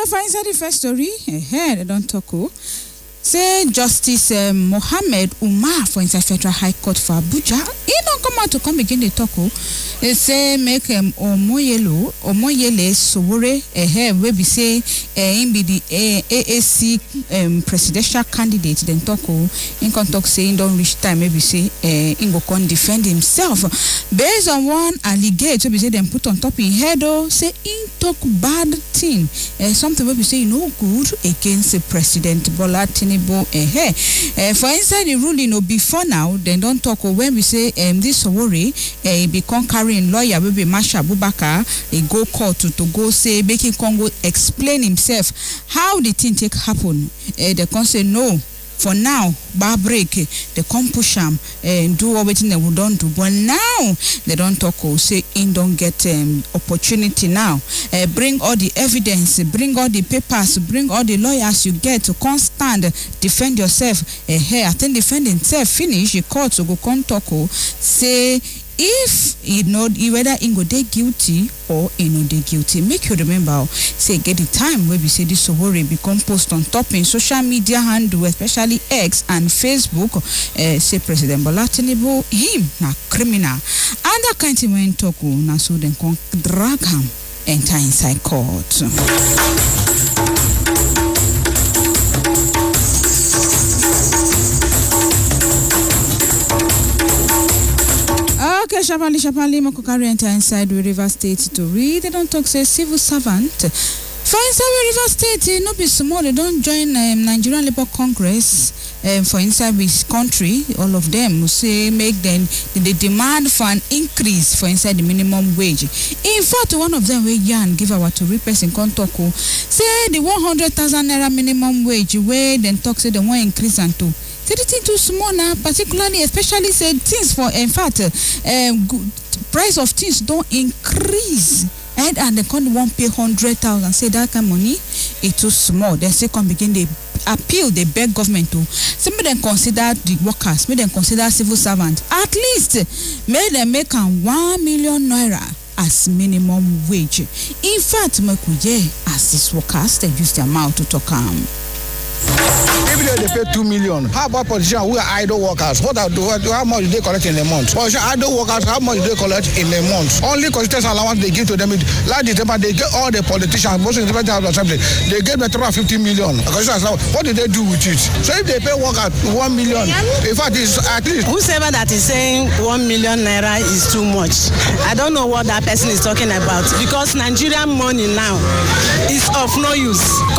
for inside the first story, they don't talk. Say Justice Mohammed Umar for inside Federal High Court for Abuja. He don't come out to come again. They talk. They say make Omoyele Sowore where we say him be the AAC presidential candidate. Then talk in contact saying don't reach time. Maybe say in go con defend himself based on one allegate. So we say them put on top in head. Say in talk bad thing. Something where we say no good against the President Bola Tinubu. For inside the ruling, before now, then don't talk when we say this Sowore become carrying lawyer will be Masha Abubakar go court to go say making Congo explain himself how the thing take happen. They can say no. For now, bar break, they come push them and do everything they would don't do. But now, they don't talk or say in don't get opportunity now. Bring all the evidence, bring all the papers, bring all the lawyers you get to stand, defend yourself. Here, I think defend himself, finish, the court to go come talk say if he know whether he go dey guilty or he no dey guilty. Make you remember, say get the time where we say this Sowore become post on top in social media handle, especially X and Facebook. Say President Bola Tinubu him na criminal. And that kind of when talk na so then can drag him enter inside court. Okay, Shapali, Moko carry enter inside the River State to read. They don't talk say civil servant. For inside River State, no be small. They don't join Nigerian Labour Congress. For inside this country, all of them will say make them they demand for an increase for inside the minimum wage. In fact, one of them will yarn give our to person contact say the 100,000 naira minimum wage where then talk say they want increase and to. Say the thing too small now, particularly especially say things for in fact price of things don't increase. And they can't want pay 100,000. Say that kind of money it's too small. Then say come begin they appeal, they beg government to some of them consider the workers, may them consider civil servants. At least may them make 1 million naira as minimum wage. In fact, as these workers they use their mouth to talk Every day they pay 2 million. How about politicians who are idle workers? How much do they collect in a month? Politicians, idle workers, how much do they collect in a month? Only constituency allowance they give to them. Like December, they get all the politicians, most of the assembly, they get the 350 million. What do they do with it? So if they pay workers 1 million, in fact, it's at least. Whoever that is saying 1 million naira is too much, I don't know what that person is talking about because Nigerian money now is of no use.